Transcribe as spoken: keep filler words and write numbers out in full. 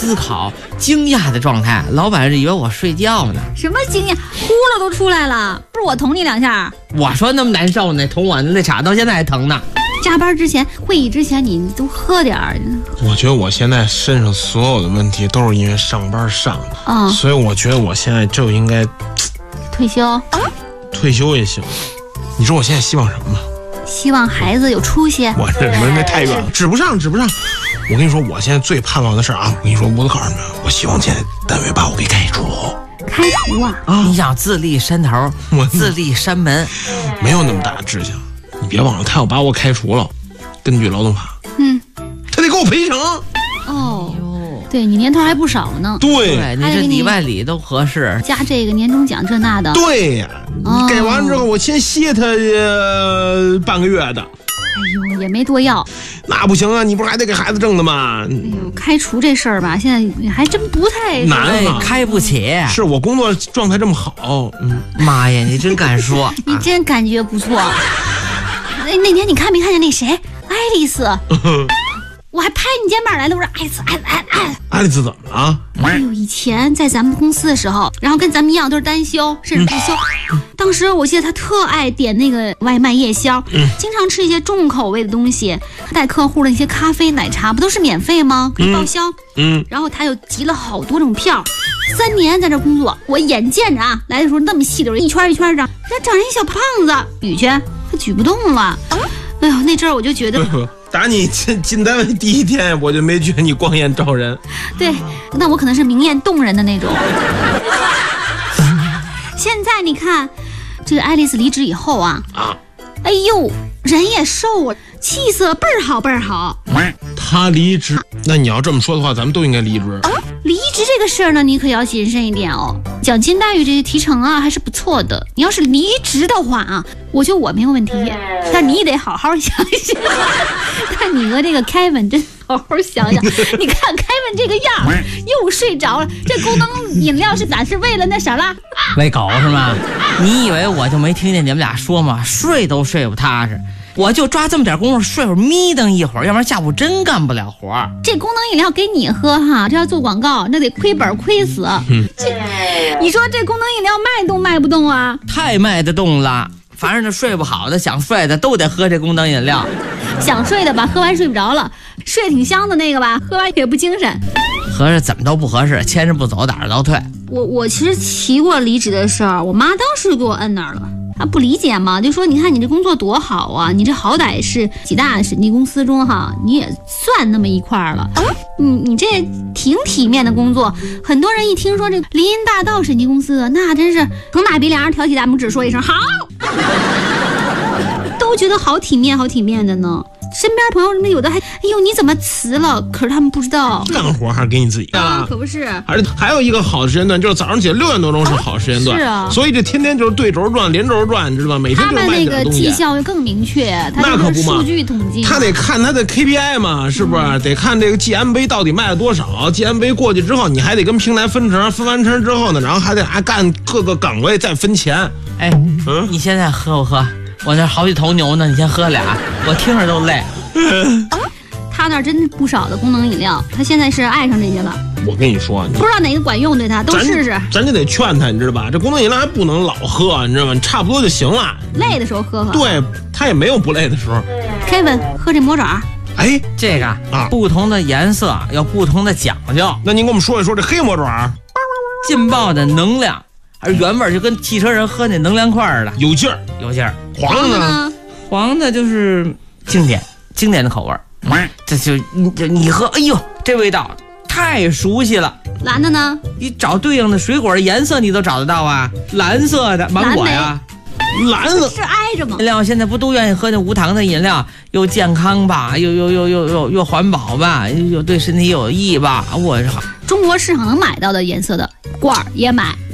思考、惊讶的状态，老板以为我睡觉呢。 什么惊讶？呼噜都出来了，不是我捅你两下？ 我说那么难受呢，捅我那叉到现在还疼呢。 加班之前、会议之前，你都喝点儿。 我觉得我现在身上所有的问题都是因为上班上的， 嗯， 所以我觉得我现在就应该退休， 退休也行。你说我现在希望什么吗？ 希望孩子有出息。 我这门那太远了，指不上，指不上。我跟你说，我现在最盼望的事啊，我跟你说，我都告诉你们，我希望现在单位把我给开除。 开除啊！ 啊，你想自立山头，自立山门， 没有那么大的志向。你别忘了，他要把我开除了，根据劳动法， 嗯， 他得给我赔偿。 哦，对你年头还不少呢。 对， 对你这里外里都合适， 加这个年终奖这那的。 对呀， 哦、 你给完之后，我先歇他呃半个月的。 哎呦，也没多要。 那不行啊，你不是还得给孩子挣的吗？ 哎呦，开除这事儿吧，现在还真不太难啊， 开不起。 是我工作状态这么好，嗯， 妈呀，你真敢说， 你真感觉不错。那那天你看没看见那谁，爱丽丝？我还拍你肩膀来了，我说爱丽丝，爱爱爱。 爱丽丝怎么了？ 哎呦，以前在咱们公司的时候，然后跟咱们一样都是单休，甚至不休。当时我记得他特爱点那个外卖夜宵，嗯、经常吃一些重口味的东西，带客户的一些咖啡、奶茶，不都是免费吗？可以报销。嗯。然后他又集了好多种票，三年在这工作，我眼见着啊，来的时候那么细溜，一圈一圈长，那长人一小胖子，举去他举不动了。哎呦，那阵儿我就觉得。 打你进进单位第一天，我就没觉得你光艳照人。 对，那我可能是明艳动人的那种。现在你看，这个爱丽丝离职以后啊，啊，哎呦，人也瘦了，气色倍儿好倍儿好。 她离职，那你要这么说的话，咱们都应该离职。 啊、离职这个事儿呢，你可要谨慎一点哦。奖金待遇这些提成啊，还是不错的。你要是离职的话啊，我觉得我没有问题，但你得好好想一想。但你和这个凯文真好好想想，你看凯文这个样又睡着了，这功能饮料是咱是为了那啥了？ 喂狗是吗？你以为我就没听见你们俩说吗？睡都睡不踏实。我就抓这么点功夫睡会儿眯瞪一会儿，要不然下午真干不了活。 这功能饮料给你喝哈，这要做广告那得亏本亏死。嗯、这你说这功能饮料卖动卖不动啊？ 太卖得动了，凡是那睡不好的想睡的都得喝这功能饮料。 想睡的吧，喝完睡不着了；睡挺香的那个吧，喝完也不精神。 合着怎么都不合适，牵着不走，打着倒退。 我我其实提过离职的事儿，我妈当时给我摁那儿了。她不理解嘛，就说你看你这工作多好啊，你这好歹是几大审计公司中哈，你也算那么一块儿了。你你这挺体面的工作，很多人一听说这林荫大道审计公司，那真是横打鼻梁，挑起大拇指说一声好，都觉得好体面好体面的呢。身边朋友什么有的还，哎呦你怎么辞了？可是他们不知道， 干活还是给你自己啊，可不是。 而且还有一个好的时间段，就是早上起来六点多钟是好时间段， 是啊。 所以这天天就是对轴转、连轴转，你知道吧？每天就卖点东西。 他们那个绩效就更明确， 那可不嘛， 数据统计， 他得看他的 K P I 嘛，是不是？嗯、得看这个 G M V 到底卖了多少 ，G M V 过去之后，你还得跟平台分成，分完成之后呢，然后还得还干各个岗位再分钱。 哎，嗯，你现在喝不喝？我那好几头牛呢，你先喝俩，我听着都累。 他那儿真不少的功能饮料，他现在是爱上这些了。 我跟你说，你不知道哪个管用，对他都试试。 咱就得劝他，你知道吧？这功能饮料还不能老喝，你知道吗？差不多就行了。 累的时候喝喝。 对，他也没有不累的时候。 Kevin 喝这魔爪， 哎， 这个啊，不同的颜色有不同的讲究。 那您给我们说一说这黑魔爪， 劲爆的能量，而原味就跟汽车人喝那能量块似的， 有劲儿， 有劲儿。 黄的呢？ 黄的就是经典。经典的口味儿，这就你你喝，哎呦，这味道太熟悉了。 蓝的呢？ 你找对应的水果的颜色你都找得到啊，蓝色的芒果呀， 蓝色是挨着吗？ 饮料现在不都愿意喝那无糖的饮料，又健康吧，又又又又又又环保吧，又对身体有益吧。我好， 中国市场能买到的颜色的罐儿也买。